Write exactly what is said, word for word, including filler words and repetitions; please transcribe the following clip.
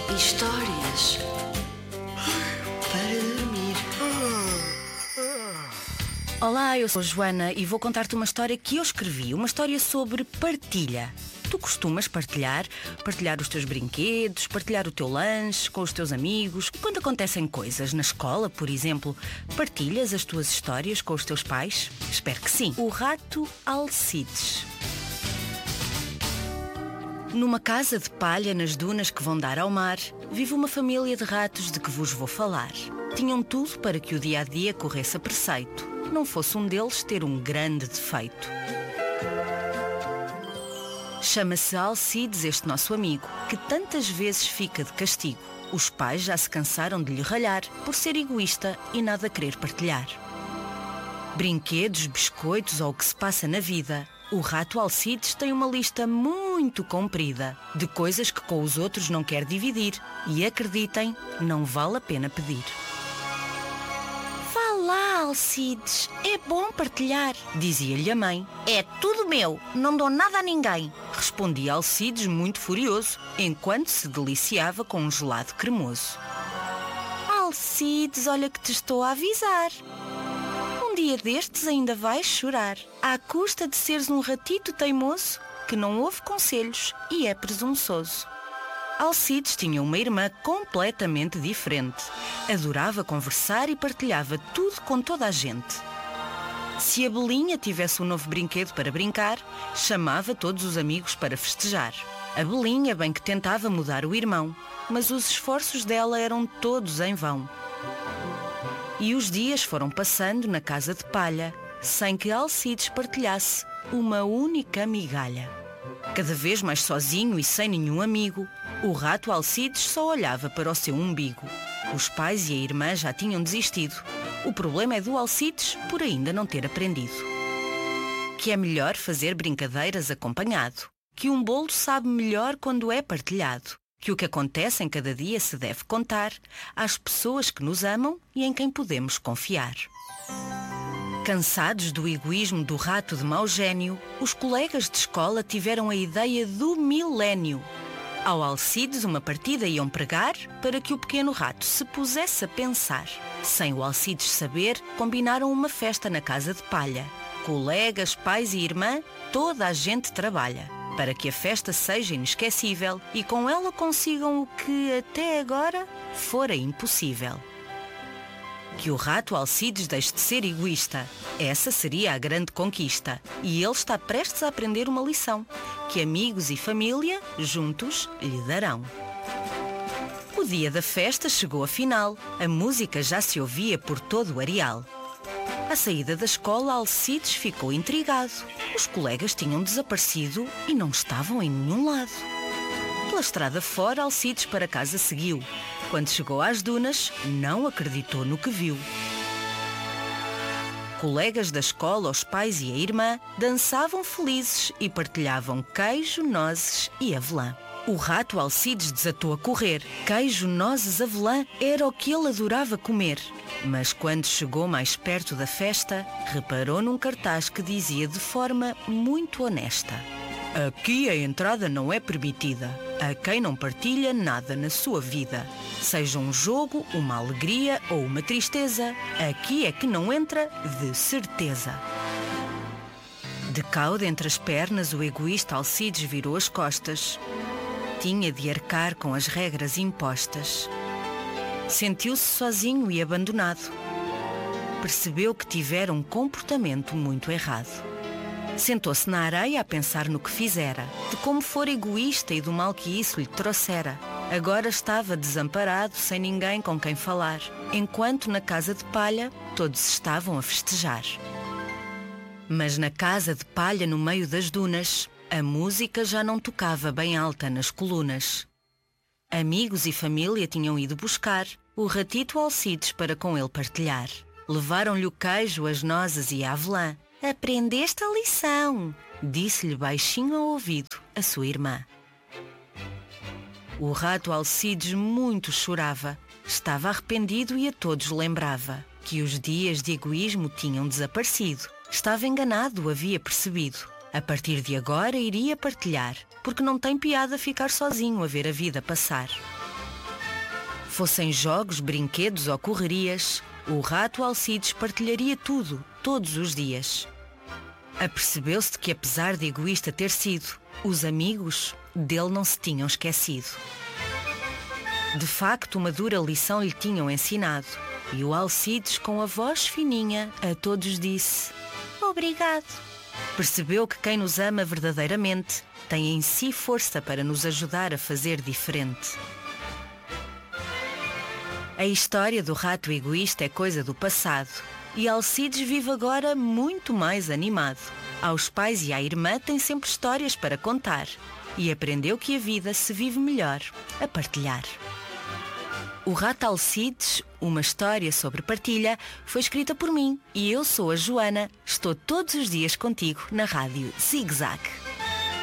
Histórias para dormir. Olá, eu sou a Joana e vou contar-te uma história que eu escrevi. Uma história sobre partilha. Tu costumas partilhar, partilhar os teus brinquedos, partilhar o teu lanche com os teus amigos. Quando acontecem coisas na escola, por exemplo, partilhas as tuas histórias com os teus pais? Espero que sim. O rato Alcides. Numa casa de palha nas dunas que vão dar ao mar, vive uma família de ratos de que vos vou falar. Tinham tudo para que o dia-a-dia corresse a preceito, não fosse um deles ter um grande defeito. Chama-se Alcides este nosso amigo, que tantas vezes fica de castigo. Os pais já se cansaram de lhe ralhar por ser egoísta e nada querer partilhar. Brinquedos, biscoitos ou o que se passa na vida, o rato Alcides tem uma lista muito comprida de coisas que com os outros não quer dividir e, acreditem, não vale a pena pedir. Vá lá, Alcides, é bom partilhar, dizia-lhe a mãe. É tudo meu, não dou nada a ninguém, respondia Alcides muito furioso, enquanto se deliciava com um gelado cremoso. Alcides, olha que te estou a avisar. Um dia destes ainda vais chorar, à custa de seres um ratito teimoso que não ouve conselhos e é presunçoso. Alcides tinha uma irmã completamente diferente. Adorava conversar e partilhava tudo com toda a gente. Se a Belinha tivesse um novo brinquedo para brincar, chamava todos os amigos para festejar. A Belinha bem que tentava mudar o irmão, mas os esforços dela eram todos em vão. E os dias foram passando na casa de palha, sem que Alcides partilhasse uma única migalha. Cada vez mais sozinho e sem nenhum amigo, o rato Alcides só olhava para o seu umbigo. Os pais e a irmã já tinham desistido. O problema é do Alcides por ainda não ter aprendido que é melhor fazer brincadeiras acompanhado, que um bolo sabe melhor quando é partilhado, que o que acontece em cada dia se deve contar às pessoas que nos amam e em quem podemos confiar. Cansados do egoísmo do rato de mau gênio, os colegas de escola tiveram a ideia do milénio. Ao Alcides uma partida iam pregar para que o pequeno rato se pusesse a pensar. Sem o Alcides saber, combinaram uma festa na casa de palha. Colegas, pais e irmã, toda a gente trabalha para que a festa seja inesquecível e com ela consigam o que até agora fora impossível. Que o rato Alcides deixe de ser egoísta. Essa seria a grande conquista. E ele está prestes a aprender uma lição, que amigos e família, juntos, lhe darão. O dia da festa chegou afinal. A música já se ouvia por todo o areal. À saída da escola, Alcides ficou intrigado. Os colegas tinham desaparecido e não estavam em nenhum lado. Pela estrada fora, Alcides para casa seguiu. Quando chegou às dunas, não acreditou no que viu. Colegas da escola, os pais e a irmã dançavam felizes e partilhavam queijo, nozes e avelã. O rato Alcides desatou a correr. Queijo, nozes, avelã era o que ele adorava comer. Mas quando chegou mais perto da festa, reparou num cartaz que dizia de forma muito honesta: aqui a entrada não é permitida a quem não partilha nada na sua vida. Seja um jogo, uma alegria ou uma tristeza, aqui é que não entra de certeza. De cauda entre as pernas, o egoísta Alcides virou as costas. Tinha de arcar com as regras impostas. Sentiu-se sozinho e abandonado. Percebeu que tivera um comportamento muito errado. Sentou-se na areia a pensar no que fizera, de como fora egoísta e do mal que isso lhe trouxera. Agora estava desamparado, sem ninguém com quem falar, enquanto na casa de palha todos estavam a festejar. Mas na casa de palha, no meio das dunas, a música já não tocava bem alta nas colunas. Amigos e família tinham ido buscar o ratito Alcides para com ele partilhar. Levaram-lhe o queijo, as nozes e a avelã. Aprendeste a lição, disse-lhe baixinho ao ouvido a sua irmã. O rato Alcides muito chorava. Estava arrependido e a todos lembrava que os dias de egoísmo tinham desaparecido. Estava enganado, havia percebido. A partir de agora iria partilhar, porque não tem piada ficar sozinho a ver a vida passar. Fossem jogos, brinquedos ou correrias, o rato Alcides partilharia tudo, todos os dias. Apercebeu-se de que, apesar de egoísta ter sido, os amigos dele não se tinham esquecido. De facto, uma dura lição lhe tinham ensinado, e o Alcides, com a voz fininha, a todos disse: obrigado. Percebeu que quem nos ama verdadeiramente tem em si força para nos ajudar a fazer diferente. A história do rato egoísta é coisa do passado, e Alcides vive agora muito mais animado. Aos pais e à irmã tem sempre histórias para contar, e aprendeu que a vida se vive melhor a partilhar. O Rato Alcides, uma história sobre partilha, foi escrita por mim, e eu sou a Joana. Estou todos os dias contigo na Rádio Zig Zag.